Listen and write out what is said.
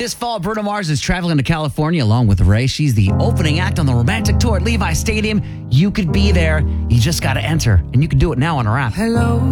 This fall, Bruno Mars is traveling to California along with Ray. She's the opening act on the romantic tour at Levi Stadium. You could be there. You just got to enter, and you can do it now on our app. Hello.